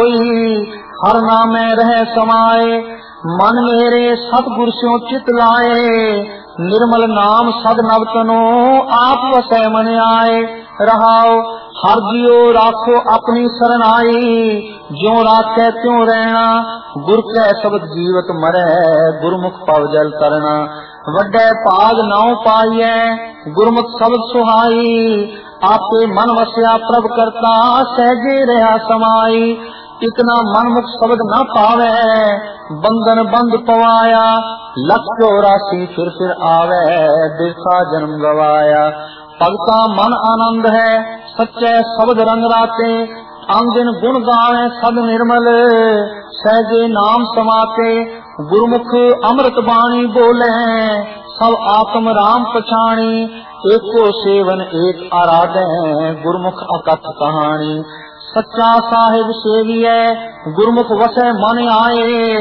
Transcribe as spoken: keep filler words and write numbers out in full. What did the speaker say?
सोई, हर नामे रह समाए। मन मेरे सतगुर स्यों चित लाए, निर्मल नाम सद नव तनो, आप वसै मन आए। रहाओ हर जियो राखो अपनी सरनाई, ज्यों राखे त्यों रहना, गुर कै शब्द जीवत मरै, गुरमुख पव जल तरना। वड्डे भाग नाउ पाइयै, गुरमुख शब्द सुहाई, आपे मन वस्या प्रभ करता, सहजे रहा समाई। इतना मनमुख शब्द न पावे, बंधन बंद पवाया, लख चौरासी फिर फिर आवे, देखा जन्म गवाया। भगता मन आनंद है, सच्चे शब्द रंग राते, अंदिन गुण गावे सद निर्मल, सहजे नाम समाते। गुरमुख अमृत बाणी बोले, सब आत्म राम पछाणी, एको सेवन एक आराधे, गुरमुख अकथ कहानी। सच्चा साहिब सेविए, गुरमुख वसै मन आए,